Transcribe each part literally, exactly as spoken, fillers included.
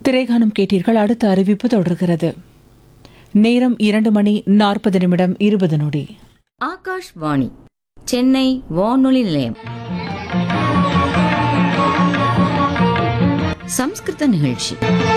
திரைகானம் கேட்டீர்கள். அடுத்த அறிவிப்பு தொடர்கிறது. நேரம் இரண்டு மணி நாற்பது நிமிடம் இருபது நொடி. ஆகாஷ்வாணி சென்னை வானொலி நிலையம் சம்ஸ்கிருத நிகழ்ச்சி.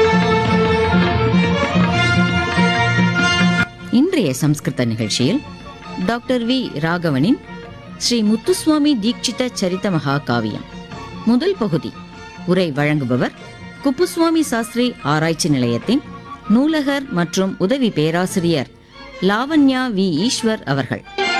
இன்றைய சம்ஸ்கிருத நிகழ்ச்சியில் டாக்டர் வி ராகவனின் ஸ்ரீ முத்துசுவாமி தீட்சித சரித மகாகாவியம் முதல் பகுதி. உரை வழங்குபவர் குப்புசுவாமி சாஸ்திரி ஆராய்ச்சி நிலையத்தின் நூலகர் மற்றும் உதவி பேராசிரியர் லாவண்யா வி ஈஸ்வர் அவர்கள்.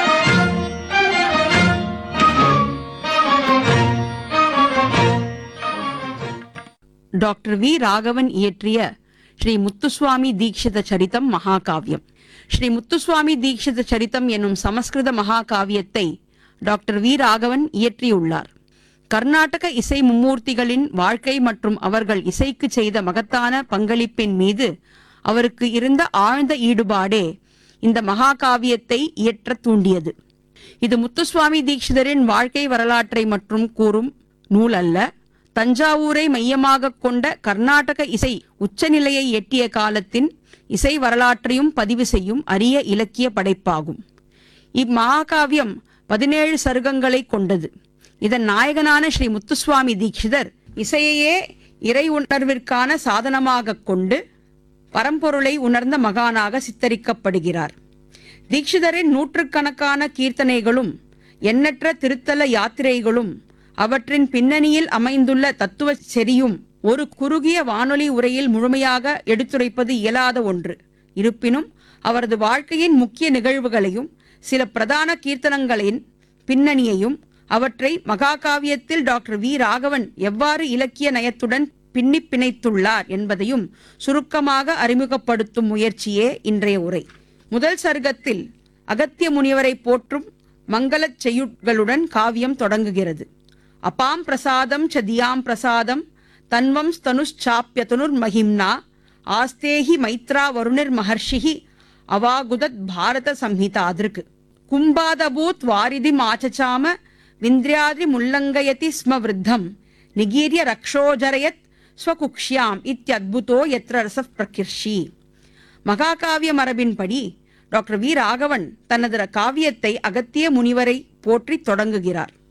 டாக்டர் வி ராகவன் இயற்றிய ஸ்ரீ முத்துசுவாமி தீட்சித சரிதம் மகாகாவியம். ஸ்ரீ முத்துசுவாமி தீட்சித சரிதம் என்னும் சமஸ்கிருத மகாகாவியத்தை டாக்டர் வி ராகவன் இயற்றியுள்ளார். கர்நாடக இசை மும்மூர்த்திகளின் வாழ்க்கை மற்றும் அவர்கள் இசைக்கு செய்த மகத்தான பங்களிப்பின் மீது அவருக்கு இருந்த ஆழ்ந்த ஈடுபாடே இந்த மகாகாவியத்தை இயற்ற தூண்டியது. இது முத்துசுவாமி தீட்சிதரின் வாழ்க்கை வரலாற்றை மற்றும் கூறும் நூல் அல்ல, தஞ்சாவூரை மையமாக கொண்ட கர்நாடக இசை உச்சநிலையை எட்டிய காலத்தின் இசை வரலாற்றையும் பதிவு செய்யும் அரிய இலக்கிய படைப்பாகும். இம்மகாகாவியம் பதினேழு சருகங்களை கொண்டது. இதன் நாயகனான ஸ்ரீ முத்துசுவாமி தீட்சிதர் இசையையே இறை உணர்விற்கான சாதனமாக கொண்டு பரம்பொருளை உணர்ந்த மகானாக சித்தரிக்கப்படுகிறார். தீட்சிதரின் நூற்றுக்கணக்கான கீர்த்தனைகளும் எண்ணற்ற திருத்தல யாத்திரைகளும் அவற்றின் பின்னணியில் அமைந்துள்ள தத்துவ செறியும் ஒரு குறுகிய வானொலி உரையில் முழுமையாக எடுத்துரைப்பது இயலாத ஒன்று. இருப்பினும் அவரது வாழ்க்கையின் முக்கிய நிகழ்வுகளையும் சில பிரதான கீர்த்தனங்களின் பின்னணியையும் அவற்றை மகாகாவியத்தில் டாக்டர் வி ராகவன் எவ்வாறு இலக்கிய நயத்துடன் பின்னி பிணைத்துள்ளார் என்பதையும் சுருக்கமாக அறிமுகப்படுத்தும் முயற்சியே இன்றைய உரை. முதல் சருகத்தில் அகத்திய முனிவரை போற்றும் மங்களச் செய்யுட்களுடன் காவியம் தொடங்குகிறது. அபாம் பிரசாதம் ச தியாம் பிரசாதம் தன்வம் ஸ்தனுஷாப்யதனுர் மகிம்னா ஆஸ்தேஹி மைத்ரா வருணிர் மஹர்ஷிஹி அவாகுதத் பாரத சம்ஹிதாதிருக்கு கும்பாதபூத் வாரிதி மாச்சாம விந்திரியாதி முல்லங்கயதி ஸ்ம விருத்தம் நிகீரிய ரக்ஷோஜரயத் ஸ்வகுக்ஷ்யாம் இத்யத்புதோ யத்ர ரசப் பிரகிர்ஷி. மகாகாவிய மரபின்படி டாக்டர் வி ராகவன் தனது காவியத்தை அகத்திய முனிவரை போற்றி தொடங்குகிறார்.